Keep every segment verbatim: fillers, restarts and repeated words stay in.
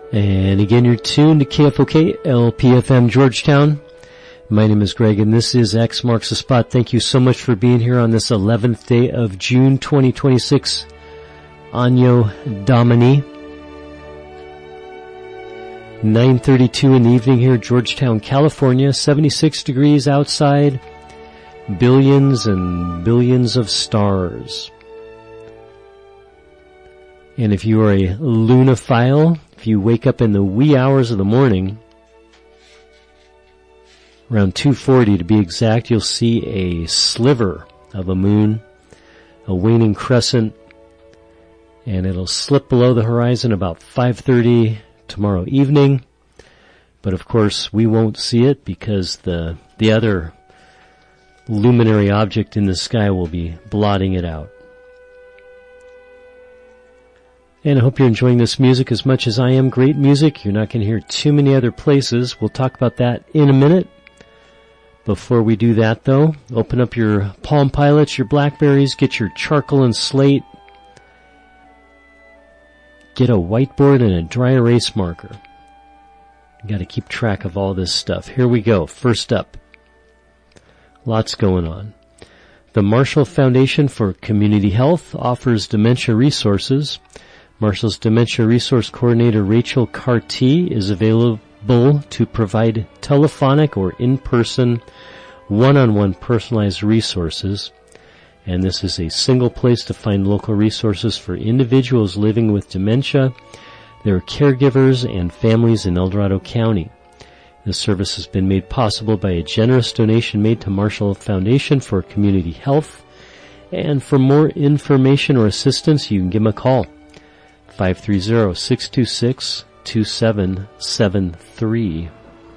And again, you're tuned to K F O K, L P F M Georgetown. My name is Greg, and this is X Marks the Spot. Thank you so much for being here on this eleventh day of June twenty twenty-six. Anno Domini. nine thirty-two in the evening here, Georgetown, California. seventy-six degrees outside. Billions and billions of stars. And if you are a lunophile, if you wake up in the wee hours of the morning, around two forty to be exact, you'll see a sliver of a moon, a waning crescent, and it'll slip below the horizon about five thirty tomorrow evening. But of course, we won't see it because the the other luminary object in the sky will be blotting it out. And I hope you're enjoying this music as much as I am. Great music. You're not going to hear too many other places. We'll talk about that in a minute. Before we do that, though, open up your Palm Pilots, your Blackberries, get your charcoal and slate, get a whiteboard and a dry erase marker. You got to keep track of all this stuff. Here we go. First up, lots going on. The Marshall Foundation for Community Health offers dementia resources. Marshall's Dementia Resource Coordinator Rachel Carty is available to provide telephonic or in-person, one-on-one personalized resources. And this is a single place to find local resources for individuals living with dementia, their caregivers, and families in El Dorado County. This service has been made possible by a generous donation made to Marshall Foundation for Community Health. And for more information or assistance, you can give them a call. five three zero, six two six, two seven seven three.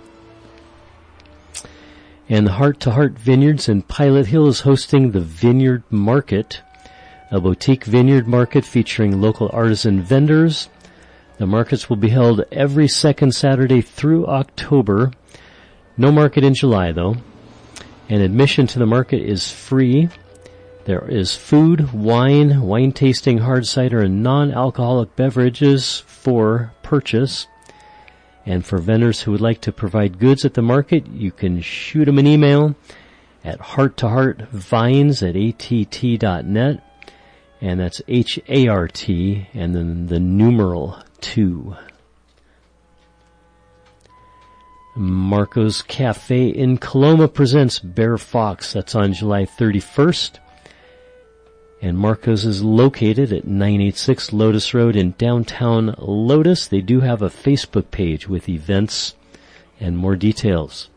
And the Heart to Heart Vineyards in Pilot Hill is hosting the Vineyard Market, a boutique vineyard market featuring local artisan vendors. The markets will be held every second Saturday through October. No market in July, though. And admission to the market is free. There is food, wine, wine tasting, hard cider, and non-alcoholic beverages for purchase. And for vendors who would like to provide goods at the market, you can shoot them an email at heart to heart vines at a t t dot net. And that's H A R T and then the numeral two. Marco's Cafe in Coloma presents Bear Fox. That's on July thirty-first. And Marco's is located at nine eighty-six Lotus Road in downtown Lotus. They do have a Facebook page with events and more details.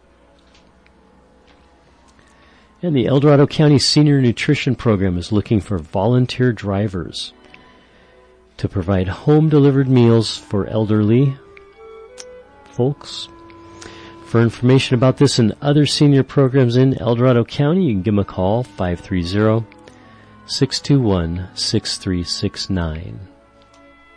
And the El Dorado County Senior Nutrition Program is looking for volunteer drivers to provide home-delivered meals for elderly folks. For information about this and other senior programs in El Dorado County, you can give them a call, five three zero, six two one, six three six nine.